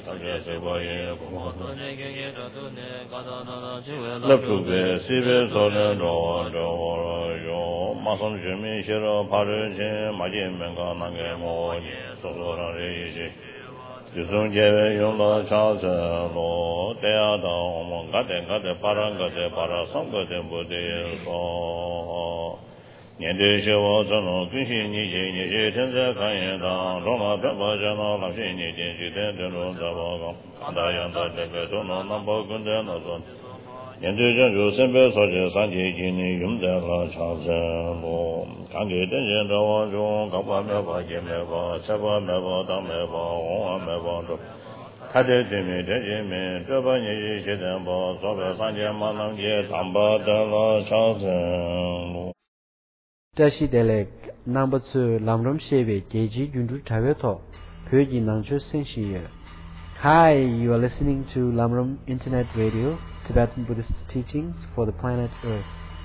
Tashi Delek number 2 Lamrom Sheve Geji Jundu Taveto Pyoji Nangcho Senshiye. Hi, you are listening to Lamrom Internet Radio, Tibetan Buddhist teachings for the planet Earth.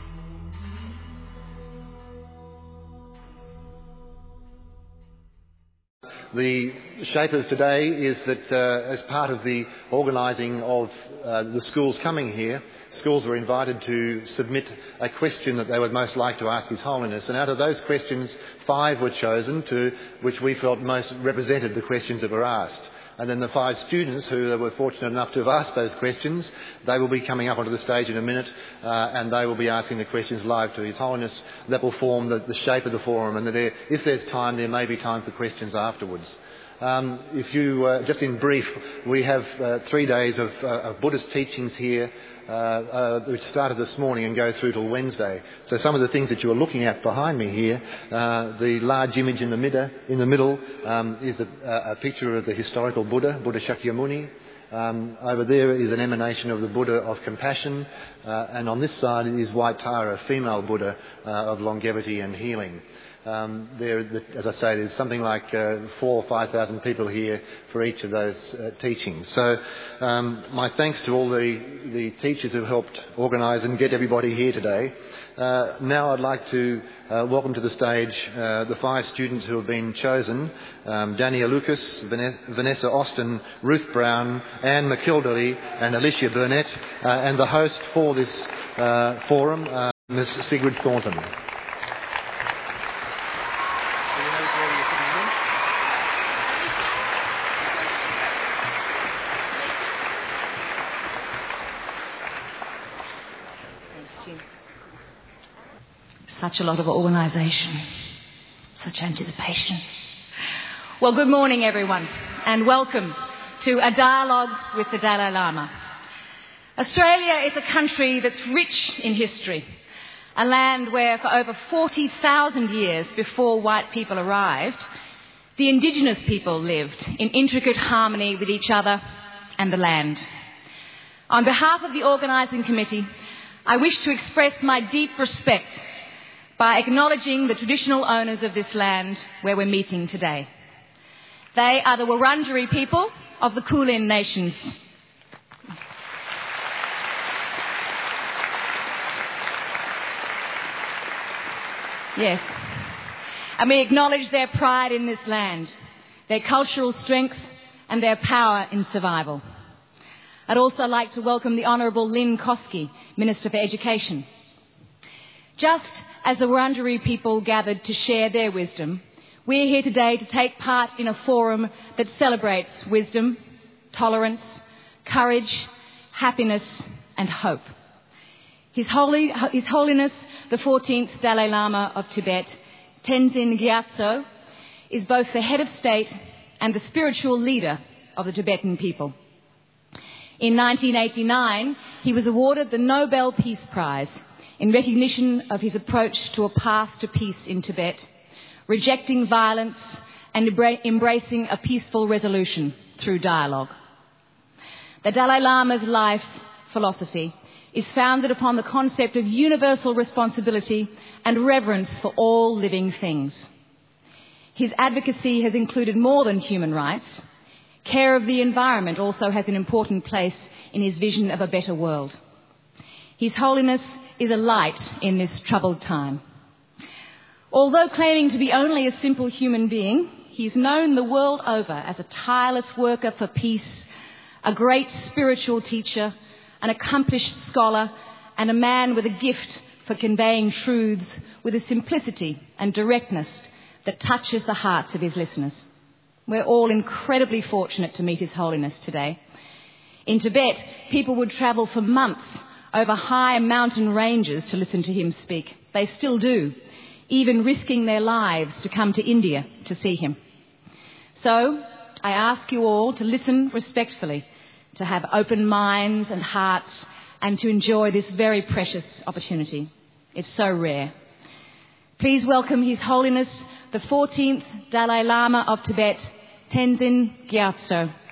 The shape of today is that as part of the organising of the schools coming here, schools were invited to submit a question that they would most like to ask His Holiness. And out of those questions, 5 were chosen which we felt most represented the questions that were asked. And then the 5 students who were fortunate enough to have asked those questions, they will be coming up onto the stage in a minute and they will be asking the questions live to His Holiness. That will form the shape of the forum, and that if there's time, there may be time for questions afterwards. Just in brief, we have 3 days of Buddhist teachings here, which started this morning and go through till Wednesday. So some of the things that you are looking at behind me here, the large image in the middle is a picture of the historical Buddha Shakyamuni. Over there is an emanation of the Buddha of compassion, and on this side is White Tara, a female Buddha of longevity and healing. As I say, there's something like 4,000 or 5,000 people here for each of those teachings. So my thanks to all the teachers who helped organise and get everybody here today. Now I'd like to welcome to the stage the 5 students who have been chosen: Dania Lucas, Vanessa Austin, Ruth Brown, Anne McKilderly and Alicia Burnett, and the host for this forum, Ms. Sigrid Thornton. Such a lot of organisation, such anticipation. Well, good morning, everyone, and welcome to a dialogue with the Dalai Lama. Australia is a country that's rich in history, a land where for over 40,000 years before white people arrived, the indigenous people lived in intricate harmony with each other and the land. On behalf of the organising committee, I wish to express my deep respect by acknowledging the traditional owners of this land where we're meeting today. They are the Wurundjeri people of the Kulin Nations. Yes. And we acknowledge their pride in this land, their cultural strength and their power in survival. I'd also like to welcome the Honourable Lynn Koski, Minister for Education. Just as the Wurundjeri people gathered to share their wisdom, we're here today to take part in a forum that celebrates wisdom, tolerance, courage, happiness and hope. His Holiness, the 14th Dalai Lama of Tibet, Tenzin Gyatso, is both the head of state and the spiritual leader of the Tibetan people. In 1989, he was awarded the Nobel Peace Prize in recognition of his approach to a path to peace in Tibet, rejecting violence and embracing a peaceful resolution through dialogue. The Dalai Lama's life philosophy is founded upon the concept of universal responsibility and reverence for all living things. His advocacy has included more than human rights. Care of the environment also has an important place in his vision of a better world. His Holiness is a light in this troubled time. Although claiming to be only a simple human being, he is known the world over as a tireless worker for peace, a great spiritual teacher, an accomplished scholar, and a man with a gift for conveying truths with a simplicity and directness that touches the hearts of his listeners. We're all incredibly fortunate to meet His Holiness today. In Tibet, people would travel for months over high mountain ranges to listen to him speak. They still do, even risking their lives to come to India to see him. So, I ask you all to listen respectfully, to have open minds and hearts, and to enjoy this very precious opportunity. It's so rare. Please welcome His Holiness, the 14th Dalai Lama of Tibet, Tenzin Gyatso.